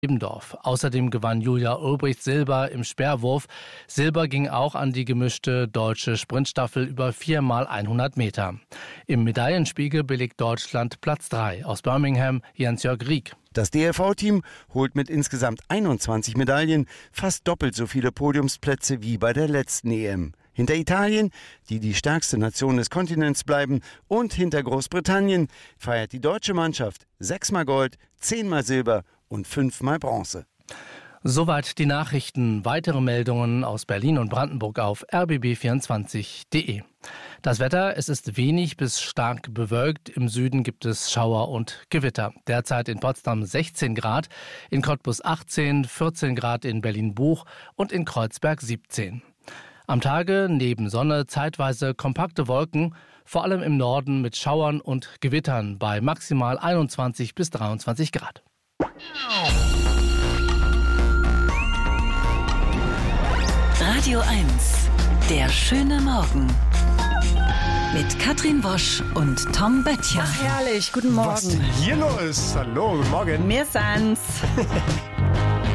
Ebendorf. Außerdem gewann Julia Ulbricht Silber im Speerwurf. Silber ging auch an die gemischte deutsche Sprintstaffel über 4x100 Meter. Im Medaillenspiegel belegt Deutschland Platz 3. Aus Birmingham Jens-Jörg Rieck. Das DLV-Team holt mit insgesamt 21 Medaillen fast doppelt so viele Podiumsplätze wie bei der letzten EM. Hinter Italien, die stärkste Nation des Kontinents bleiben, und hinter Großbritannien feiert die deutsche Mannschaft 6-mal Gold, 10-mal Silber und 5-mal Bronze. Soweit die Nachrichten. Weitere Meldungen aus Berlin und Brandenburg auf rbb24.de. Das Wetter, es ist wenig bis stark bewölkt. Im Süden gibt es Schauer und Gewitter. Derzeit in Potsdam 16 Grad, in Cottbus 18, 14 Grad in Berlin-Buch und in Kreuzberg 17. Am Tage neben Sonne zeitweise kompakte Wolken, vor allem im Norden mit Schauern und Gewittern bei maximal 21 bis 23 Grad. Radio 1, der schöne Morgen. Mit Katrin Wosch und Tom Böttcher. Ach, herrlich, guten Morgen. Was denn hier los? Hallo, guten Morgen. Wir sind's.